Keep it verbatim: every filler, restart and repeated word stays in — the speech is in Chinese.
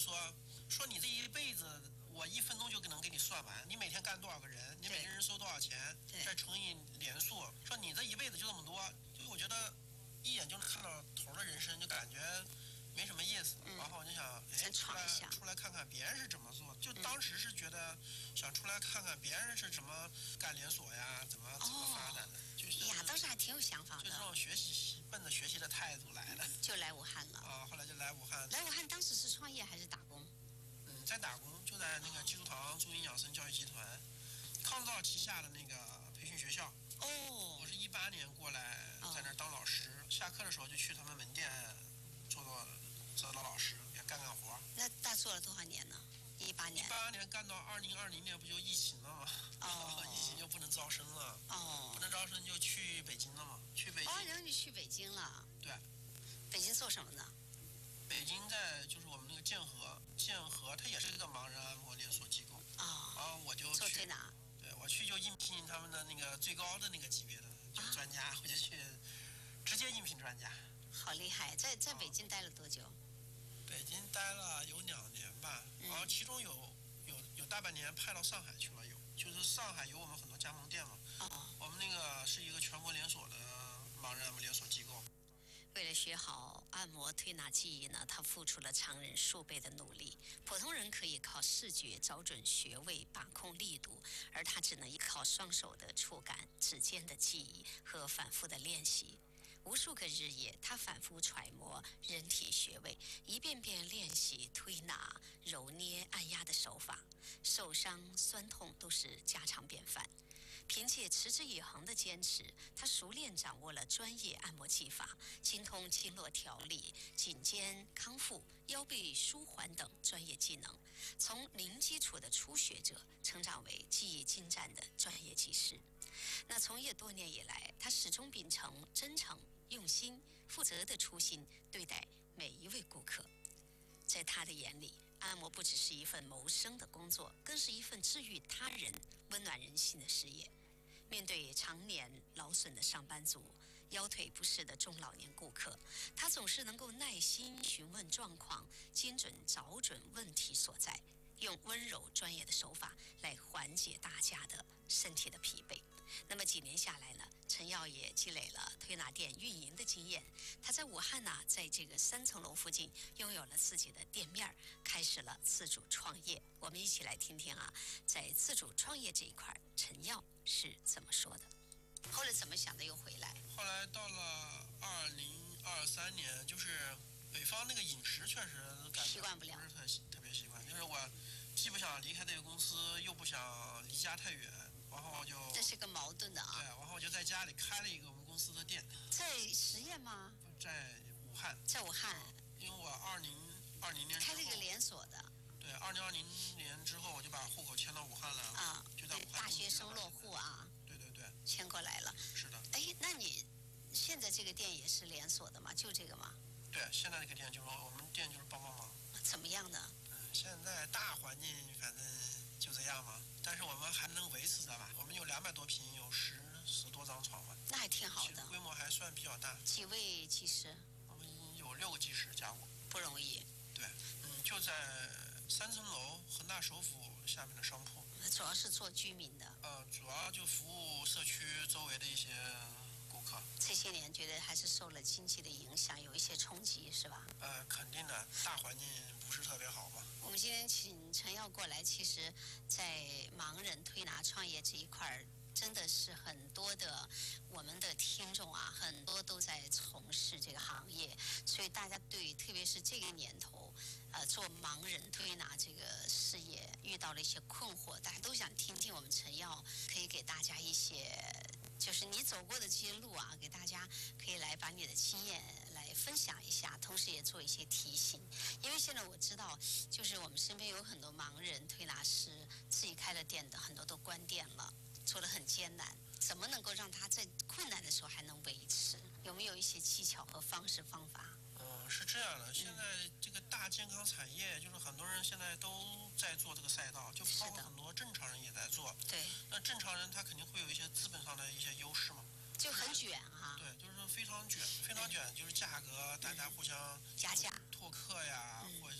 说说你这一辈子，我一分钟就能给你算完，你每天干多少个人，你每个人收多少钱，再乘以连数，说你这一辈子就这么多，就我觉得一眼就能看到头的人生，就感觉没什么意思。嗯、然后我就想，哎，出来出来看看别人是怎么做。就当时是觉得想出来看看别人是怎么干连锁呀，怎么怎么发展的。哦、就是呀，当时还挺有想法的。 就这种学习奔着学习的态度来的。 就来武汉了。 啊，后来就来武汉。 来武汉当时是创业还是打工？ 嗯，在打工，就在那个基督堂中医养生教育集团，康道旗下的那个培训学校。 哦。 我是一八年过来，在那儿当老师，哦、下课的时候就去他们门店做做做做老师，也干干活。 那大做了多少年呢？一八年。 一八年干到二零二零年，不就疫情了吗？哦。疫情就不能招生了。哦。不能招生就去北京了嘛？去北京。 哦，然后你去北京了。 对。 北京做什么呢？ 北京在就是我们那个建和，建和它也是一个盲人按摩连锁机构。啊、哦。然后我就去。 做推拿。 对，我去就应聘他们的那个最高的那个级别的就专家，啊、我就去直接应聘专家。 好厉害！在在北京待了多久？ 北京待了有两年吧，嗯、然后其中有有有大半年派到上海去了，有就是上海有我们很多加盟店嘛。哦。我们那个是一个全国连锁的盲人按摩连锁机构。 为了学好按摩推拿技艺呢，他付出了常人数倍的努力。普通人可以靠视觉找准穴位、把控力度，而他只能依靠双手的触感、指尖的记忆和反复的练习。无数个日夜，他反复揣摩人体穴位，一遍遍练习推拿、揉捏、按压的手法，受伤、酸痛都是家常便饭。凭借持之以恒的坚持，他熟练掌握了专业按摩技法，精通经络调理、颈肩康复、腰背舒缓等专业技能，从零基础的初学者成长为技艺精湛的专业技师。那从业多年以来，他始终秉承真诚、用心、负责的初心对待每一位顾客。在他的眼里，按摩不只是一份谋生的工作，更是一份治愈他人、温暖人心的事业。面对常年劳损的上班族、腰腿不适的中老年顾客，他总是能够耐心询问状况，精准找准问题所在，用温柔专业的手法来缓解大家的身体的疲惫。那么几年下来呢，陈耀也积累了推拿店运营的经验。他在武汉呢、啊，在这个三层楼附近拥有了自己的店面，开始了自主创业。我们一起来听听啊，在自主创业这一块，陈耀是怎么说的？后来怎么想的又回来？ 后来到了二零二三年，就是北方那个饮食确实感觉习惯不了， 不是特特别习惯。就是我既不想离开这个公司，又不想离家太远。然后就这是个矛盾的啊。 对，然后我就在家里开了一个我们公司的店。 在实验吗？ 在武汉。 在武汉。 嗯、因为我二零二零年开了一个连锁的。 对，二零二零年之后我就把户口迁到武汉了。啊。就在武汉。 大学生落户啊。 对对对。 迁过来了。 是的。 哎，那你现在这个店也是连锁的吗？就这个吗？ 对，现在这个店就是我们店就是帮帮忙。 怎么样呢？ 嗯，现在大环境反正就这样嘛。但是我们还能维持着吧？我们有两百多平，有十十多张床吧。 那还挺好的。 规模还算比较大。 几位技师？ 我们有六个技师加我。 不容易。 对，嗯，就在三层楼恒大首府下面的商铺。 主要是做居民的。 呃，主要就服务社区周围的一些顾客。 这些年觉得还是受了经济的影响，有一些冲击，是吧？ 呃，肯定的，大环境不是特别好嘛。 我们今天请陈耀过来，其实在盲人推拿创业这一块真的是很多的我们的听众啊，很多都在从事这个行业，所以大家对特别是这个年头，呃，做盲人推拿这个事业遇到了一些困惑，大家都想听听我们陈耀可以给大家一些，就是你走过的这些路啊，给大家可以来把你的经验来分享一下，同时也做一些提醒。因为现在我知道，就是我们身边有很多盲人推拿师，自己开了店的，很多都关店了。做得很艰难，怎么能够让他在困难的时候还能维持？有没有一些技巧和方式方法？ 嗯，是这样的，现在这个大健康产业，就是很多人现在都在做这个赛道，就包括很多正常人也在做。 对。 那正常人他肯定会有一些资本上的一些优势嘛。 就很卷哈、啊。 对，就是非常卷，非常卷，就是价格大家互相加价、 拓客呀，嗯、或者